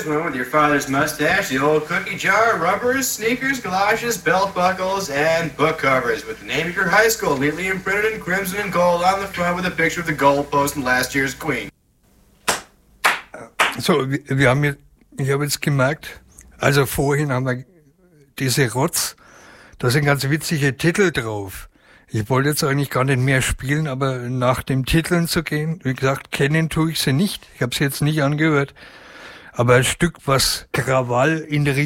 always went with your father's mustache, the old cookie jar, rubbers, sneakers, galoshes, belt buckles, and book covers with the name of your high school neatly imprinted in crimson and gold on the front with a picture of the goalpost and last year's queen. So, ich habe jetzt gemerkt, also vorhin haben wir diese Rotz, da sind ganz witzige Titel drauf. Ich wollte jetzt eigentlich gar nicht mehr spielen, aber nach den Titeln zu gehen, wie gesagt, kennen tue ich sie nicht. Ich habe sie jetzt nicht angehört. Aber ein Stück, was Krawall in